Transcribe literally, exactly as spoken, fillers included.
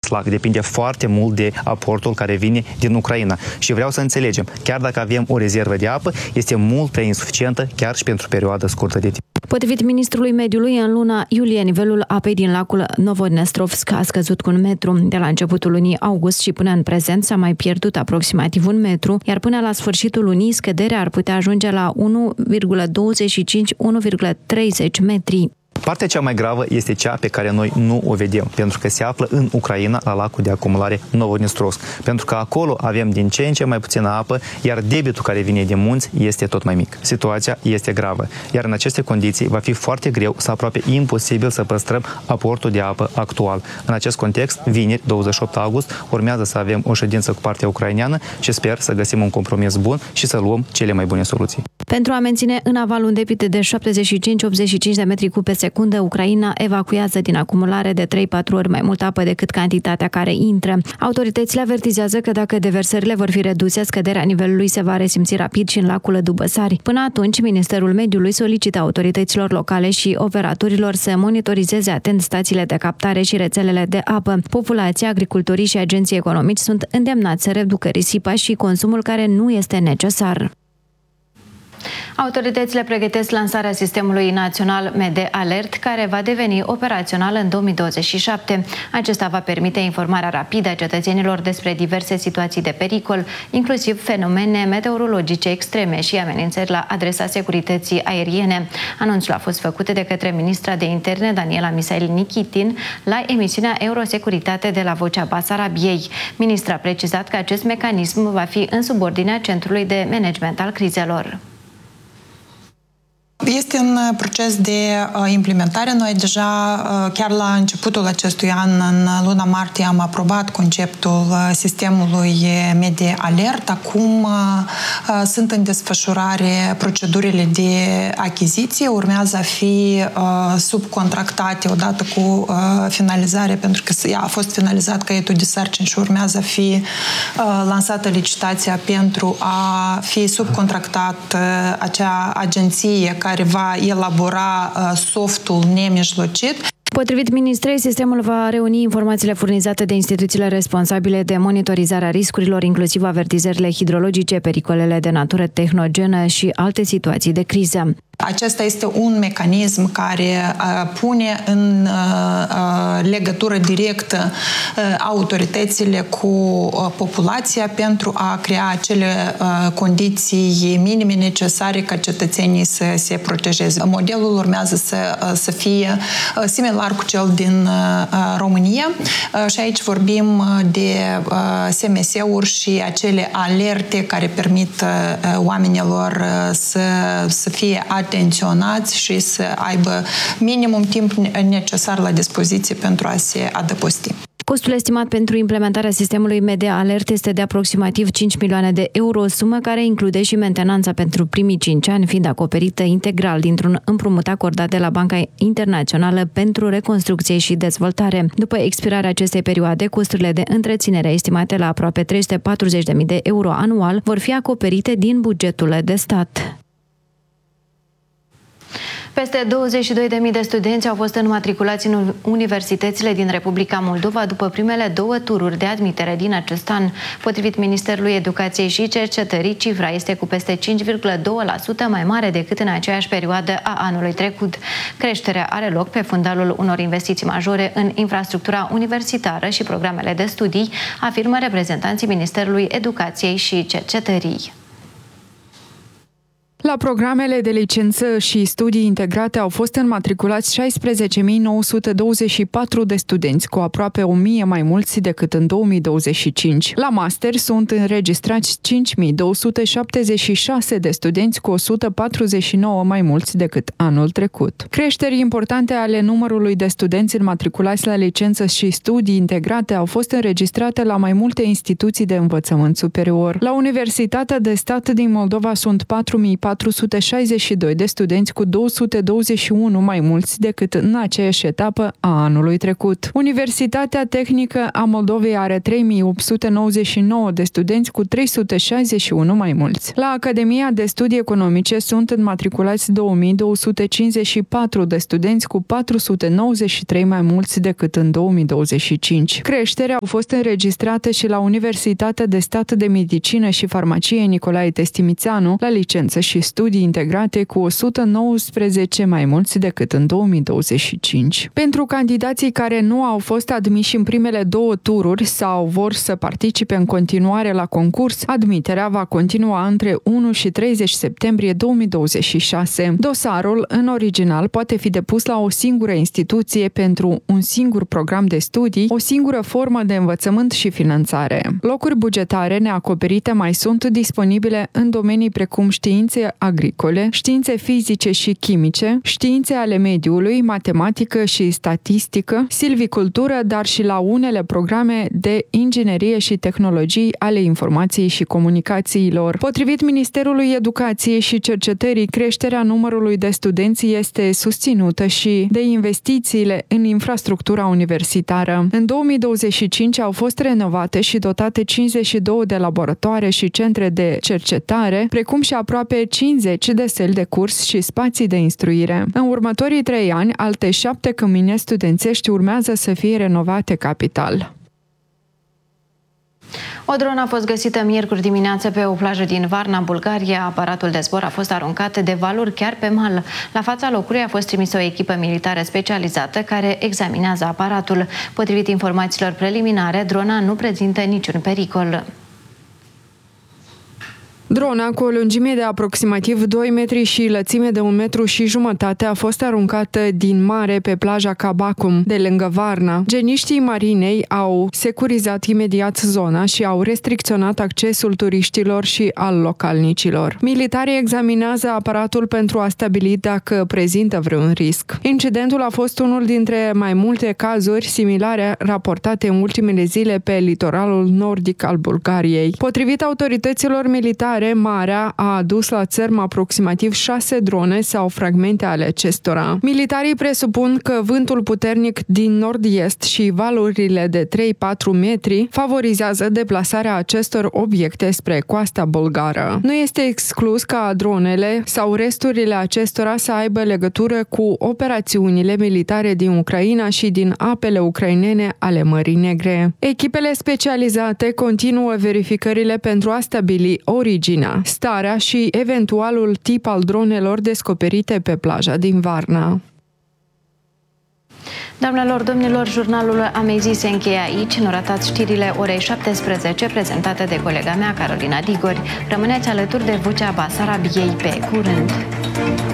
lac depinde foarte mult de aportul care vine din Ucraina. Și vreau să înțelegem, chiar dacă avem o rezervă de apă, este mult prea insuficientă chiar și pentru o perioadă scurtă de timp. Potrivit ministrului mediului, în luna iulie, nivelul apei din lacul Novodnestrovsk a scăzut cu un metru. De la începutul lunii august și până în prezent s-a mai pierdut aproximativ un metru, iar până la sfârșitul lunii scăderea ar putea ajunge la unu virgulă douăzeci și cinci - unu virgulă treizeci metri. Partea cea mai gravă este cea pe care noi nu o vedem, pentru că se află în Ucraina, la lacul de acumulare Novodnestrovsk. Pentru că acolo avem din ce în ce mai puțină apă, iar debitul care vine din munți este tot mai mic. Situația este gravă, iar în aceste condiții va fi foarte greu sau aproape imposibil să păstrăm aportul de apă actual. În acest context, vineri, douăzeci și opt august, urmează să avem o ședință cu partea ucraineană și sper să găsim un compromis bun și să luăm cele mai bune soluții. Pentru a menține în aval un debit de șaptezeci și cinci - optzeci și cinci de metri cub pe secundă, Ucraina evacuează din acumulare de trei patru ori mai multă apă decât cantitatea care intră. Autoritățile avertizează că dacă deversările vor fi reduse, scăderea nivelului se va resimți rapid și în lacul Dubăsari. Până atunci, Ministerul Mediului solicită autorităților locale și operatorilor să monitorizeze atent stațiile de captare și rețelele de apă. Populația, agricultorii și agenții economici sunt îndemnați să reducă risipa și consumul care nu este necesar. Autoritățile pregătesc lansarea sistemului național MedAlert, care va deveni operațional în două mii douăzeci și șapte. Acesta va permite informarea rapidă a cetățenilor despre diverse situații de pericol, inclusiv fenomene meteorologice extreme și amenințări la adresa securității aeriene. Anunțul a fost făcut de către ministra de interne, Daniela Misail Nikitin, la emisiunea Eurosecuritate de la Vocea Basarabiei. Ministra a precizat că acest mecanism va fi în subordinea Centrului de Management al Crizelor. Este în proces de implementare. Noi deja, chiar la începutul acestui an, în luna martie, am aprobat conceptul sistemului MedAlert. Acum sunt în desfășurare procedurile de achiziție. Urmează a fi subcontractate odată cu finalizare, pentru că a fost finalizat caietul de sarcini și urmează a fi lansată licitația pentru a fi subcontractat acea agenție care care va elabora softul nemijlocit. Potrivit ministrei, sistemul va reuni informațiile furnizate de instituțiile responsabile de monitorizarea riscurilor, inclusiv avertizările hidrologice, pericolele de natură tehnogenă și alte situații de criză. Acesta este un mecanism care uh, pune în uh, legătură directă uh, autoritățile cu uh, populația pentru a crea acele uh, condiții minime necesare ca cetățenii să se protejeze. Modelul urmează să, uh, să fie uh, similar cu cel din uh, România uh, și aici vorbim de uh, S M S-uri și acele alerte care permit uh, oamenilor uh, să, să fie atenționați și să aibă minimum timp necesar la dispoziție pentru a se adăposti. Costul estimat pentru implementarea sistemului MedAlert este de aproximativ cinci milioane de euro, sumă care include și mentenanța pentru primii cinci ani, fiind acoperită integral dintr-un împrumut acordat de la Banca Internațională pentru Reconstrucție și Dezvoltare. După expirarea acestei perioade, costurile de întreținere estimate la aproape trei sute patruzeci de mii de euro anual vor fi acoperite din bugetul de stat. Peste douăzeci și două de mii de studenți au fost înmatriculați în universitățile din Republica Moldova după primele două tururi de admitere din acest an. Potrivit Ministerului Educației și Cercetării, cifra este cu peste cinci virgulă doi la sută mai mare decât în aceeași perioadă a anului trecut. Creșterea are loc pe fundalul unor investiții majore în infrastructura universitară și programele de studii, afirmă reprezentanții Ministerului Educației și Cercetării. La programele de licență și studii integrate au fost înmatriculați șaisprezece mii nouă sute douăzeci și patru de studenți, cu aproape o mie mai mulți decât în două mii douăzeci și cinci. La master sunt înregistrați cinci mii două sute șaptezeci și șase de studenți, cu o sută patruzeci și nouă mai mulți decât anul trecut. Creșteri importante ale numărului de studenți înmatriculați la licență și studii integrate au fost înregistrate la mai multe instituții de învățământ superior. La Universitatea de Stat din Moldova sunt patru mii patru patru sute șaizeci și doi de studenți cu două sute douăzeci și unu mai mulți decât în aceeași etapă a anului trecut. Universitatea Tehnică a Moldovei are trei mii opt sute nouăzeci și nouă de studenți cu trei sute șaizeci și unu mai mulți. La Academia de Studii Economice sunt înmatriculați două mii două sute cincizeci și patru de studenți cu patru sute nouăzeci și trei mai mulți decât în două mii douăzeci și cinci. Creșterea au fost înregistrate și la Universitatea de Stat de Medicină și Farmacie Nicolae Testimițanu, la licență și studii integrate cu o sută nouăsprezece mai mulți decât în două mii douăzeci și cinci. Pentru candidații care nu au fost admiși în primele două tururi sau vor să participe în continuare la concurs, admiterea va continua între unu și treizeci septembrie două mii douăzeci și șase. Dosarul, în original, poate fi depus la o singură instituție pentru un singur program de studii, o singură formă de învățământ și finanțare. Locuri bugetare neacoperite mai sunt disponibile în domenii precum științe agricole, științe fizice și chimice, științe ale mediului, matematică și statistică, silvicultură, dar și la unele programe de inginerie și tehnologii ale informației și comunicațiilor. Potrivit Ministerului Educației și Cercetării, creșterea numărului de studenți este susținută și de investițiile în infrastructura universitară. În două mii douăzeci și cinci au fost renovate și dotate cincizeci și două de laboratoare și centre de cercetare, precum și aproape cincizeci de săli de curs și spații de instruire. În următorii trei ani, alte șapte cămine studențești urmează să fie renovate capital. O dronă a fost găsită miercuri dimineață pe o plajă din Varna, Bulgaria. Aparatul de zbor a fost aruncat de valuri chiar pe mal. La fața locului a fost trimisă o echipă militară specializată care examinează aparatul. Potrivit informațiilor preliminare, drona nu prezintă niciun pericol. Drona, cu o lungime de aproximativ doi metri și lățime de un metru și jumătate, a fost aruncată din mare pe plaja Cabacum, de lângă Varna. Geniștii marinei au securizat imediat zona și au restricționat accesul turiștilor și al localnicilor. Militarii examinează aparatul pentru a stabili dacă prezintă vreun risc. Incidentul a fost unul dintre mai multe cazuri similare raportate în ultimele zile pe litoralul nordic al Bulgariei. Potrivit autorităților militare, marea a adus la țărm aproximativ șase drone sau fragmente ale acestora. Militarii presupun că vântul puternic din nord-est și valurile de trei patru metri favorizează deplasarea acestor obiecte spre coasta bulgară. Nu este exclus ca dronele sau resturile acestora să aibă legătură cu operațiunile militare din Ucraina și din apele ucrainene ale Mării Negre. Echipele specializate continuă verificările pentru a stabili originea, starea și eventualul tip al dronelor descoperite pe plaja din Varna. Doamnelor, domnilor, jurnalul Amazii se încheie aici. Nu ratați știrile orei șaptesprezece prezentate de colega mea, Carolina Digori. Rămâneți alături de Vocea Basarabiei. Pe curând!